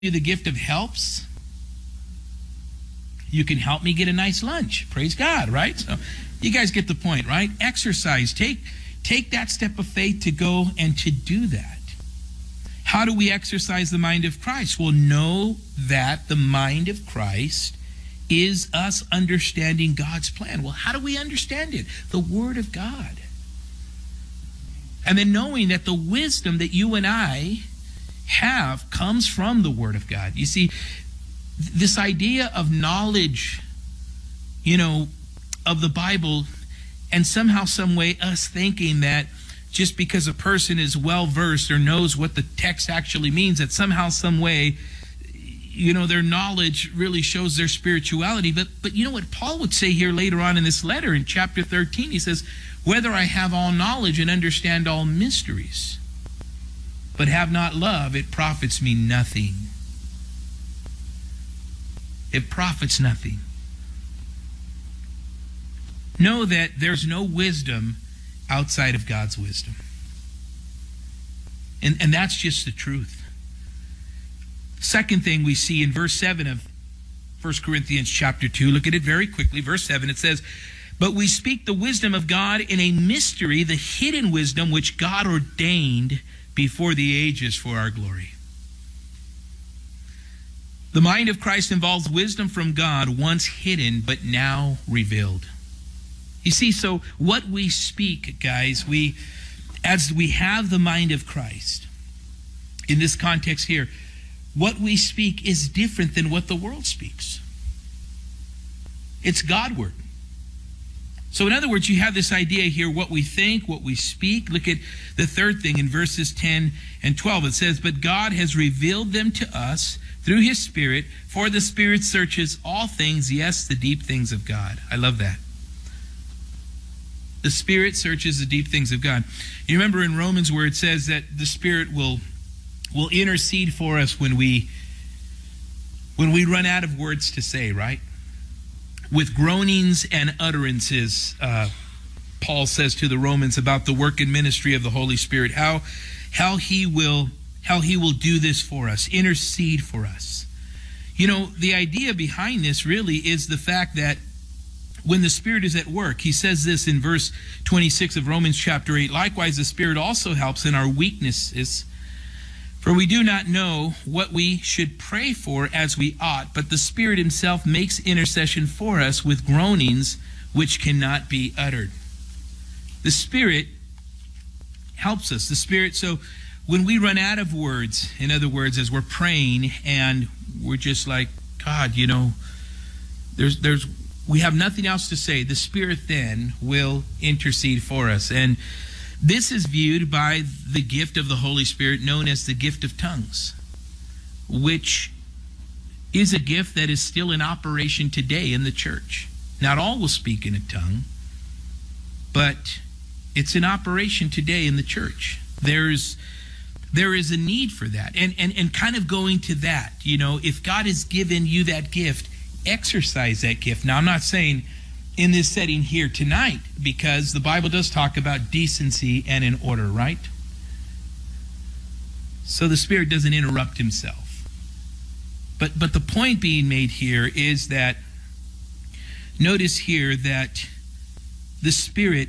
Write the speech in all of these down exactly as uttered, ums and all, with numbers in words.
you the gift of helps, you can help me get a nice lunch. Praise God, right? So you guys get the point, right? Exercise. Take, take that step of faith to go and to do that. How do we exercise the mind of Christ? Well, know that the mind of Christ is us understanding God's plan. Well, how do we understand it? The Word of God. And then knowing that the wisdom that you and I have comes from the Word of God. You see, this idea of knowledge, you know, of the Bible, and somehow, some way, us thinking that just because a person is well-versed or knows what the text actually means, that somehow, some way, you know, their knowledge really shows their spirituality. But, but you know what Paul would say here later on in this letter in chapter thirteen? He says, whether I have all knowledge and understand all mysteries, but have not love, it profits me nothing. It profits nothing. Know that there's no wisdom outside of God's wisdom. And, and that's just the truth. Second thing we see in verse seven of First Corinthians chapter two, look at it very quickly. Verse seven, it says, but we speak the wisdom of God in a mystery, the hidden wisdom which God ordained before the ages for our glory. The mind of Christ involves wisdom from God, once hidden but now revealed. You see, so what we speak, guys, we, as we have the mind of Christ, in this context here, what we speak is different than what the world speaks. It's Godward. So in other words, you have this idea here, what we think, what we speak. Look at the third thing in verses ten and twelve. It says, but God has revealed them to us through His Spirit, for the Spirit searches all things, yes, the deep things of God. I love that. The Spirit searches the deep things of God. You remember in Romans where it says that the Spirit will, will intercede for us when we, when we run out of words to say, right? With groanings and utterances, uh, Paul says to the Romans about the work and ministry of the Holy Spirit, how, how he will, how he will do this for us, intercede for us. You know, the idea behind this really is the fact that when the Spirit is at work, he says this in verse twenty-six of Romans chapter eight, likewise the Spirit also helps in our weaknesses, for we do not know what we should pray for as we ought, but the Spirit Himself makes intercession for us with groanings which cannot be uttered. The Spirit helps us. The Spirit, so when we run out of words, in other words, as we're praying and we're just like, God, you know, there's, there's, we have nothing else to say, the Spirit then will intercede for us. And this is viewed by the gift of the Holy Spirit known as the gift of tongues, which is a gift that is still in operation today in the church. Not all will speak in a tongue, but it's in operation today in the church. There's there is a need for that. And, and, and kind of going to that, you know, if God has given you that gift, exercise that gift. Now, I'm not saying in this setting here tonight, because the Bible does talk about decency and in order, right? So the Spirit doesn't interrupt Himself. But but the point being made here is that, notice here that the Spirit,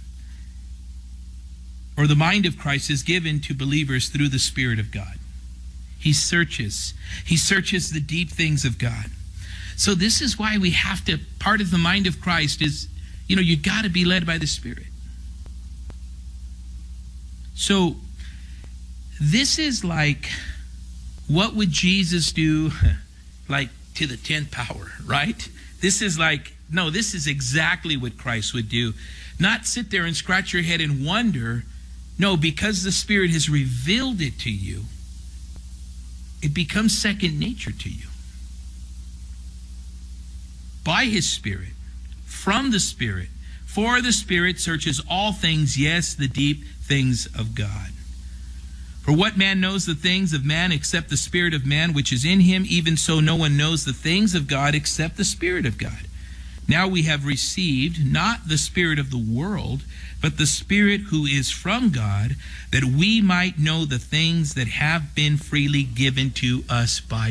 or the mind of Christ, is given to believers through the Spirit of God. He searches. He searches the deep things of God. So this is why we have to, part of the mind of Christ is, you know, you got to be led by the Spirit. So this is like, what would Jesus do, like to the tenth power, right? This is like, no, this is exactly what Christ would do. Not sit there and scratch your head and wonder. No, because the Spirit has revealed it to you, it becomes second nature to you. By His Spirit, from the Spirit, for the Spirit searches all things, yes, the deep things of God. For what man knows the things of man except the Spirit of man which is in him? Even so no one knows the things of God except the Spirit of God. Now we have received not the spirit of the world, but the Spirit who is from God, that we might know the things that have been freely given to us by